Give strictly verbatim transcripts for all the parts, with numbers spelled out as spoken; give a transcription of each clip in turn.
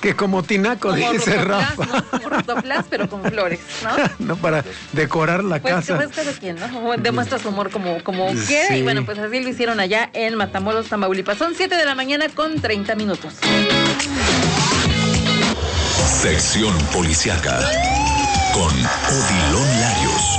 Que como tinaco, como dice rotoplas, Rafa. ¿no? Como rotoplas, pero con flores, ¿no? No para decorar la Pues, casa. pues cada quien, ¿no? Demuestra su amor como, como Sí. quiere. Y bueno, pues así lo hicieron allá en Matamoros, Tamaulipas. Son siete de la mañana con treinta minutos. Sección Policiaca con Odilon Larios.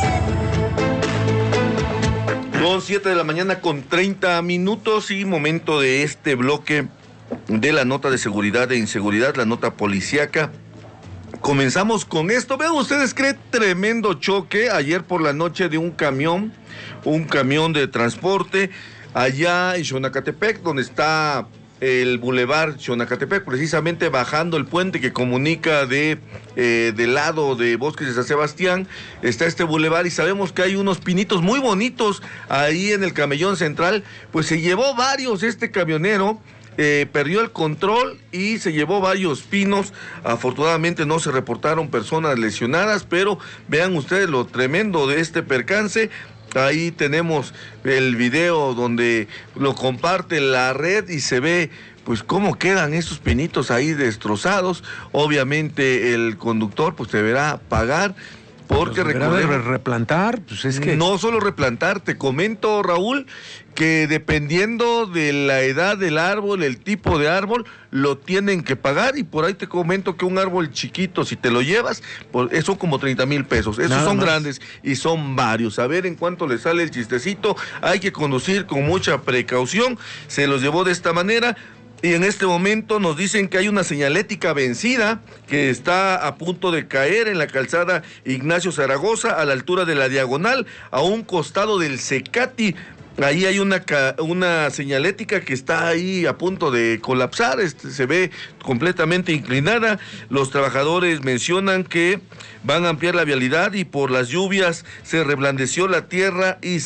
Son siete de la mañana con treinta minutos y momento de este bloque de la nota de seguridad e inseguridad, la nota policíaca. Comenzamos con esto. Vean ustedes qué tremendo choque ayer por la noche de un camión, un camión de transporte allá en Xonacatepec, donde está el bulevar Xonacatepec, precisamente bajando el puente que comunica de eh, del lado de Bosques de San Sebastián, está este bulevar y sabemos que hay unos pinitos muy bonitos ahí en el camellón central. Pues se llevó varios este camionero. Eh, perdió el control y se llevó varios pinos. Afortunadamente no se reportaron personas lesionadas, pero vean ustedes lo tremendo de este percance. Ahí tenemos el video donde lo comparte la red y se ve pues cómo quedan esos pinitos ahí destrozados. Obviamente el conductor pues deberá pagar. Porque Pues recordemos, replantar, pues es que... No solo replantar, te comento, Raúl, que dependiendo de la edad del árbol, el tipo de árbol, lo tienen que pagar, y por ahí te comento que un árbol chiquito, si te lo llevas, pues eso como treinta mil pesos. Esos Nada son más. grandes y son varios. A ver en cuánto le sale el chistecito. Hay que conducir con mucha precaución. Se los llevó de esta manera. Y en este momento nos dicen que hay una señalética vencida que está a punto de caer en la calzada Ignacio Zaragoza, a la altura de la Diagonal, a un costado del Cecati. Ahí hay una, una señalética que está ahí a punto de colapsar, este, se ve completamente inclinada. Los trabajadores mencionan que van a ampliar la vialidad y por las lluvias se reblandeció la tierra y